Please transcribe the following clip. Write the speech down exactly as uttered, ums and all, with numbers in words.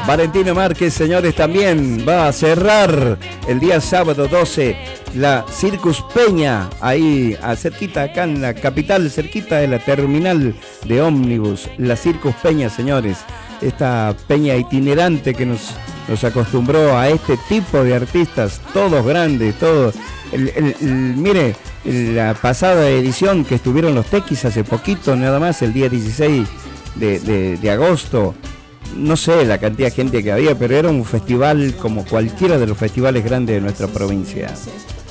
Valentino Márquez, señores, también va a cerrar el día sábado doce la Circus Peña, ahí a cerquita, acá en la capital, cerquita de la terminal de ómnibus. La Circus Peña, señores, esta peña itinerante que nos, nos acostumbró a este tipo de artistas, todos grandes, todos. El, el, el, mire, la pasada edición que estuvieron los Tequis hace poquito, nada más, el día dieciséis de, de, de agosto. No sé la cantidad de gente que había, pero era un festival como cualquiera de los festivales grandes de nuestra provincia.